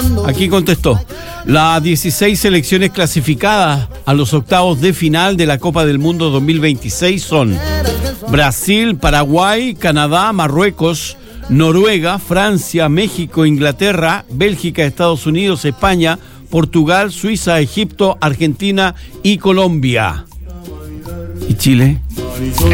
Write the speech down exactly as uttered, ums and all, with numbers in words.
Aquí contestó. Las dieciséis selecciones clasificadas a los octavos de final de la Copa del Mundo dos mil veintiséis son Brasil, Paraguay, Canadá, Marruecos, Noruega, Francia, México, Inglaterra, Bélgica, Estados Unidos, España, Portugal, Suiza, Egipto, Argentina y Colombia. ¿Y Chile?